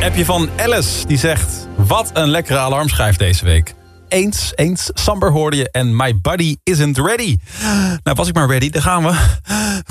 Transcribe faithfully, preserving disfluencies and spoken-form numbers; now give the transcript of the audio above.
appje van Alice. Die zegt, wat een lekkere alarmschijf deze week. Eens, eens, Samber hoorde je en My Body Isn't Ready. Nou, was ik maar ready, daar gaan we.